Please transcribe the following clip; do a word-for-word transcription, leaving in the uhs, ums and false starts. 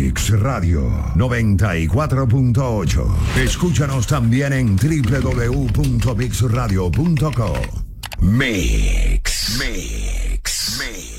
Mix Radio noventa y cuatro punto ocho. Escúchanos también en doble u doble u doble u punto mix radio punto com. Mix, Mix, Mix.